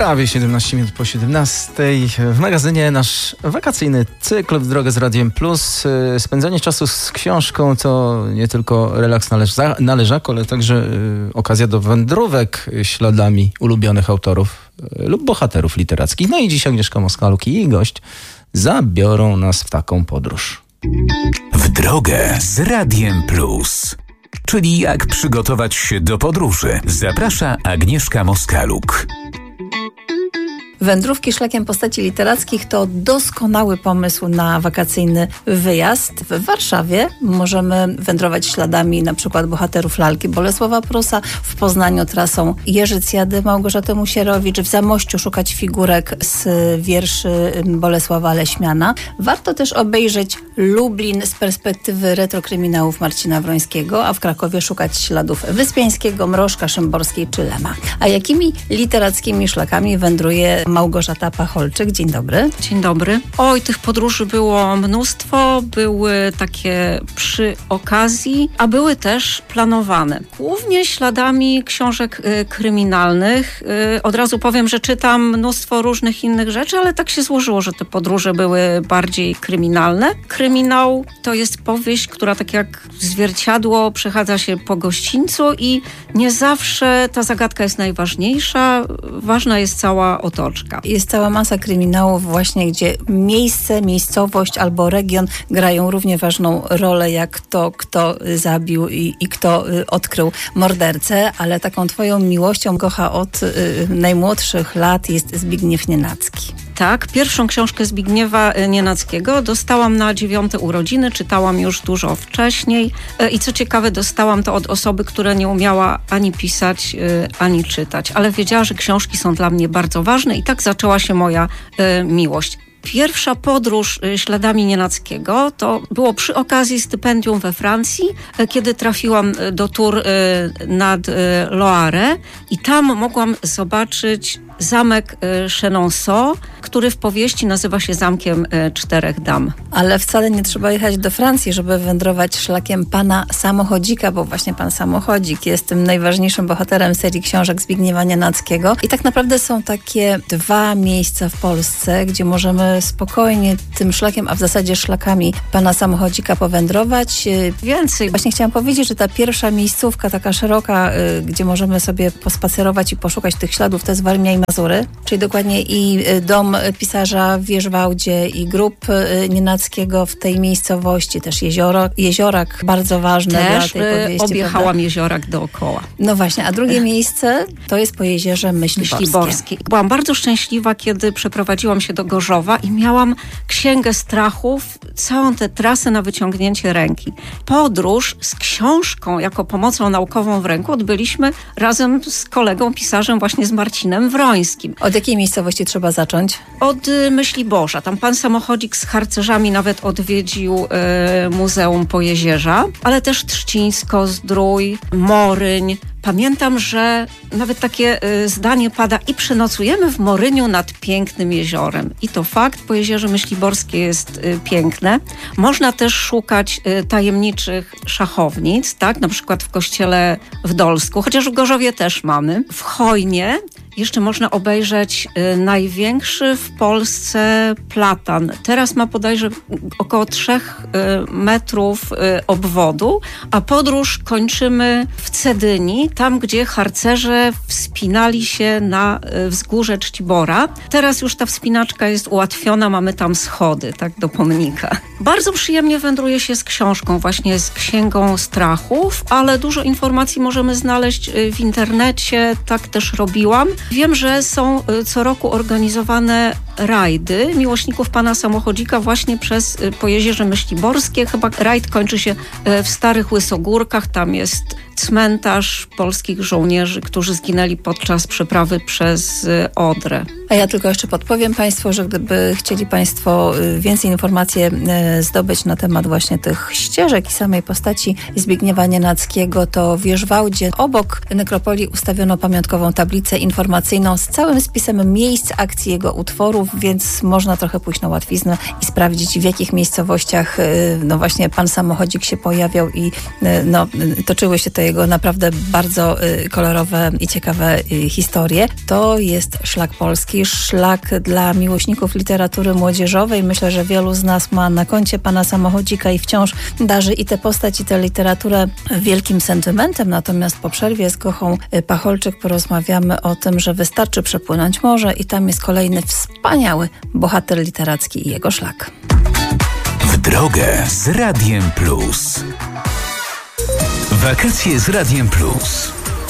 Prawie 17 minut po 17. W magazynie nasz wakacyjny cykl W drogę z Radiem Plus. Spędzanie czasu z książką to nie tylko relaks na leżaku, ale także okazja do wędrówek śladami ulubionych autorów lub bohaterów literackich. No i dziś Agnieszka Moskaluk i jej gość zabiorą nas w taką podróż. W drogę z Radiem Plus. Czyli jak przygotować się do podróży. Zaprasza Agnieszka Moskaluk. Wędrówki szlakiem postaci literackich to doskonały pomysł na wakacyjny wyjazd. W Warszawie możemy wędrować śladami na przykład bohaterów lalki Bolesława Prusa, w Poznaniu trasą Jerzycjady Małgorzaty Musierowicz, w Zamościu szukać figurek z wierszy Bolesława Leśmiana. Warto też obejrzeć Lublin z perspektywy retrokryminałów Marcina Wrońskiego, a w Krakowie szukać śladów Wyspiańskiego, Mrożka, Szymborskiej czy Lema. A jakimi literackimi szlakami wędruje Małgorzata Pacholczyk? Dzień dobry. Dzień dobry. Oj, tych podróży było mnóstwo, były takie przy okazji, a były też planowane. Głównie śladami książek kryminalnych. Od razu powiem, że czytam mnóstwo różnych innych rzeczy, ale tak się złożyło, że te podróże były bardziej kryminalne. Kryminał to jest powieść, która tak jak zwierciadło przechadza się po gościńcu i nie zawsze ta zagadka jest najważniejsza. Ważna jest cała otoczka. Jest cała masa kryminałów właśnie, gdzie miejsce, miejscowość albo region grają równie ważną rolę jak to, kto zabił i kto odkrył mordercę, ale taką twoją miłością kocha od najmłodszych lat jest Zbigniew Nienacki. Tak, pierwszą książkę Zbigniewa Nienackiego dostałam na 9 urodziny, czytałam już dużo wcześniej i co ciekawe dostałam to od osoby, która nie umiała ani pisać, ani czytać, ale wiedziała, że książki są dla mnie bardzo ważne i tak zaczęła się moja miłość. Pierwsza podróż śladami Nienackiego to było przy okazji stypendium we Francji, kiedy trafiłam do Tours nad Loire i tam mogłam zobaczyć zamek Chenonceau, który w powieści nazywa się Zamkiem Czterech Dam. Ale wcale nie trzeba jechać do Francji, żeby wędrować szlakiem pana Samochodzika, bo właśnie pan Samochodzik jest tym najważniejszym bohaterem serii książek Zbigniewa Nienackiego. I tak naprawdę są takie dwa miejsca w Polsce, gdzie możemy spokojnie tym szlakiem, a w zasadzie szlakami pana Samochodzika powędrować. Więcej. Właśnie chciałam powiedzieć, że ta pierwsza miejscówka, taka szeroka, gdzie możemy sobie pospacerować i poszukać tych śladów, to jest Warmia i Mazury, czyli dokładnie i dom pisarza w Wierzwałdzie i grób Nienackiego w tej miejscowości, też Jeziorak, bardzo ważne też dla tej powieści. Objechałam prawda? Jeziorak dookoła. No właśnie, a drugie miejsce to jest po jeziorze Myśliborskie. Byłam bardzo szczęśliwa, kiedy przeprowadziłam się do Gorzowa i miałam księgę strachów, całą tę trasę na wyciągnięcie ręki. Podróż z książką jako pomocą naukową w ręku odbyliśmy razem z kolegą pisarzem właśnie z Marcinem Wrońskim. Od jakiej miejscowości trzeba zacząć? Od Myśliborza. Tam pan Samochodzik z harcerzami nawet odwiedził Muzeum Pojezierza, ale też Trzcińsko, Zdrój, Moryń. Pamiętam, że nawet takie zdanie pada i przenocujemy w Moryniu nad pięknym jeziorem. I to fakt, Pojezierze Myśliborskie jest piękne. Można też szukać tajemniczych szachownic, tak? Na przykład w kościele w Dolsku, chociaż w Gorzowie też mamy. W Chojnie jeszcze można obejrzeć największy w Polsce platan. Teraz ma bodajże około 3 metrów obwodu, a podróż kończymy w Cedyni, tam gdzie harcerze wspinali się na wzgórze Czcibora. Teraz już ta wspinaczka jest ułatwiona, mamy tam schody, tak, do pomnika. Bardzo przyjemnie wędruje się z książką, właśnie z Księgą Strachów, ale dużo informacji możemy znaleźć w internecie, tak też robiłam. Wiem, że są co roku organizowane rajdy miłośników pana Samochodzika właśnie przez Pojezierze Myśliborskie. Chyba rajd kończy się w Starych Łysogórkach. Tam jest cmentarz polskich żołnierzy, którzy zginęli podczas przeprawy przez Odrę. A ja tylko jeszcze podpowiem Państwu, że gdyby chcieli Państwo więcej informacji zdobyć na temat właśnie tych ścieżek i samej postaci Zbigniewa Nienackiego, to w Wierzwałdzie obok nekropolii ustawiono pamiątkową tablicę informacyjną z całym spisem miejsc, akcji jego utworów, więc można trochę pójść na łatwiznę i sprawdzić, w jakich miejscowościach no właśnie pan Samochodzik się pojawiał i no, toczyły się te te jego naprawdę bardzo kolorowe i ciekawe historie. To jest szlak polski, szlak dla miłośników literatury młodzieżowej. Myślę, że wielu z nas ma na koncie pana Samochodzika i wciąż darzy i tę postać, i tę literaturę wielkim sentymentem. Natomiast po przerwie z Gochą Pacholczyk porozmawiamy o tym, że wystarczy przepłynąć morze i tam jest kolejny wspaniały bohater literacki i jego szlak. W drogę z Radiem Plus. Wakacje z Radiem Plus.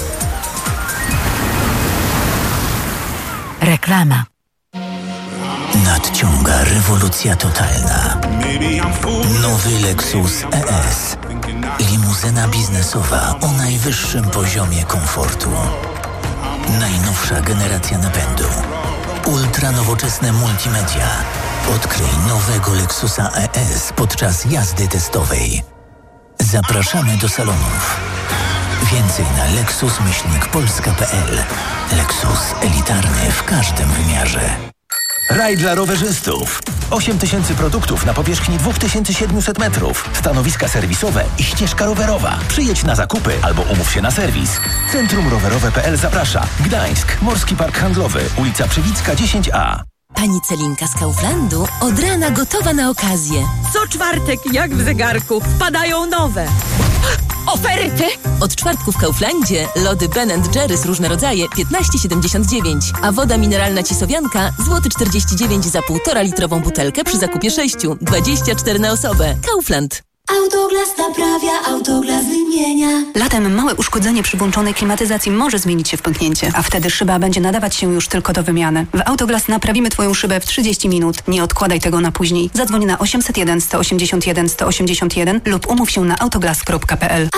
Reklama. Nadciąga rewolucja totalna. Nowy Lexus ES. Limuzyna biznesowa o najwyższym poziomie komfortu. Najnowsza generacja napędu. Ultra nowoczesne multimedia. Odkryj nowego Lexusa ES podczas jazdy testowej. Zapraszamy do salonów. Więcej na lexus-polska.pl. Lexus elitarny w każdym wymiarze. Raj dla rowerzystów. 8000 produktów na powierzchni 2700 metrów. Stanowiska serwisowe i ścieżka rowerowa. Przyjedź na zakupy albo umów się na serwis. Centrum Rowerowe.pl zaprasza. Gdańsk, Morski Park Handlowy, ulica Przywicka 10A. Pani Celinka z Kauflandu od rana gotowa na okazję. Co czwartek, jak w zegarku, wpadają nowe oferty. Od czwartku w Kauflandzie lody Ben & Jerry's różne rodzaje 15,79, a woda mineralna Cisowianka złoty 49 za 1,5 litrową butelkę przy zakupie 6, 24 na osobę. Kaufland. Autoglas naprawia, Autoglas wymienia. Latem małe uszkodzenie przy włączonej klimatyzacji może zmienić się w pęknięcie, a wtedy szyba będzie nadawać się już tylko do wymiany. W Autoglas naprawimy Twoją szybę w 30 minut. Nie odkładaj tego na później. Zadzwoń na 801 181 181 lub umów się na autoglas.pl.